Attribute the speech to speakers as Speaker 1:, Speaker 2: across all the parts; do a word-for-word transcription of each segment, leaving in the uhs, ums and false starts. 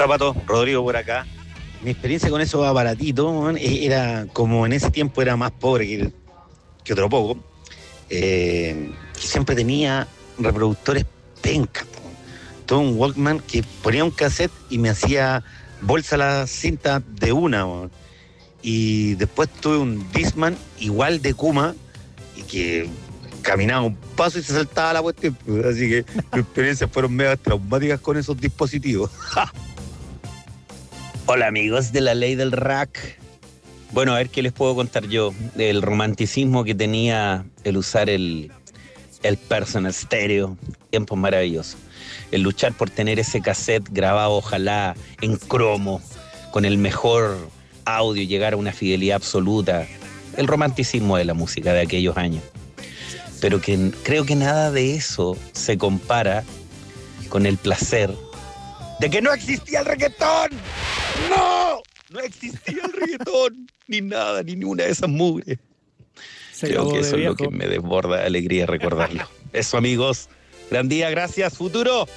Speaker 1: Hola Pato, Rodrigo por acá. Mi experiencia con esos aparatitos era como en ese tiempo era más pobre que, que otro poco, eh, que siempre tenía reproductores pencas, todo un Walkman que ponía un cassette y me hacía bolsa la cinta de una, man. Y después tuve un Discman igual de Kuma y que caminaba un paso y se saltaba la cuestión, así que mis experiencias fueron mega traumáticas con esos dispositivos.
Speaker 2: Hola amigos de la ley del rack. Bueno, a ver qué les puedo contar yo del romanticismo que tenía el usar el, el personal stereo, tiempos maravillosos. El luchar por tener ese cassette grabado ojalá en cromo, con el mejor audio, llegar a una fidelidad absoluta. El romanticismo de la música de aquellos años. Pero que creo que nada de eso se compara con el placer de que no existía el reggaetón. ¡No! No existía el reggaetón, ni nada, ni ninguna de esas mugres. Creo que eso es lo que me desborda de alegría recordarlo. Eso, amigos. Gran día, gracias, futuro.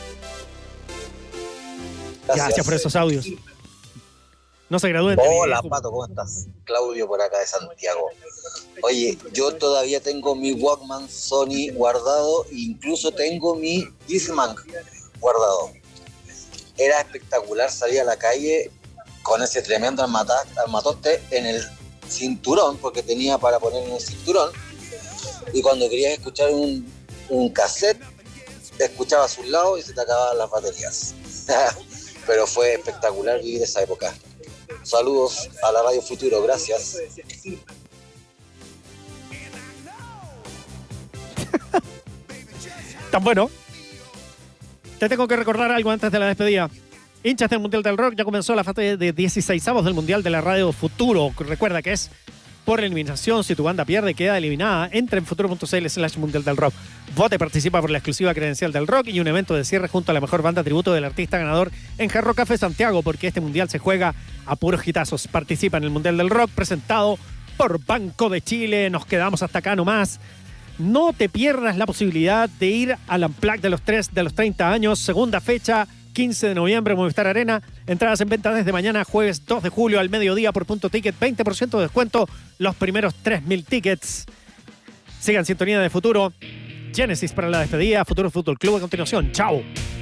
Speaker 3: Gracias, gracias por esos audios. No se gradúen.
Speaker 4: Hola, Pato, ¿cómo estás? Claudio por acá de Santiago. Oye, yo todavía tengo mi Walkman Sony guardado, incluso tengo mi Discman guardado. Era espectacular salir a la calle con ese tremendo armatoste en el cinturón, porque tenía para poner en el cinturón, y cuando querías escuchar un, un cassette, te escuchabas a un lado y se te acababan las baterías. Pero fue espectacular vivir esa época. Saludos a la Radio Futuro, gracias.
Speaker 3: Tan bueno. Te tengo que recordar algo antes de la despedida. Hinchas del Mundial del Rock, ya comenzó la fase de dieciseisavos del Mundial de la Radio Futuro. Recuerda que es por eliminación. Si tu banda pierde, queda eliminada. Entra en futuro.cl slash Mundial del Rock. Vote, participa por la exclusiva credencial del rock y un evento de cierre junto a la mejor banda tributo del artista ganador en Hard Rock Café Santiago, porque este Mundial se juega a puros hitazos. Participa en el Mundial del Rock presentado por Banco de Chile. Nos quedamos hasta acá nomás. No te pierdas la posibilidad de ir al Unplugged de los tres de los treinta años, segunda fecha, quince de noviembre, Movistar Arena. Entradas en venta desde mañana, jueves dos de julio al mediodía por Punto Ticket. veinte por ciento de descuento, los primeros tres mil tickets. Sigan sintonía de Futuro. Génesis para la despedida, Futuro Fútbol Club a continuación. ¡Chao!